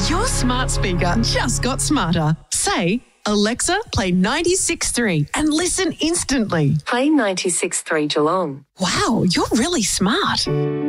Your smart speaker just got smarter. Say, Alexa, play 96.3 and listen instantly. Play 96.3 Geelong. Wow, you're really smart.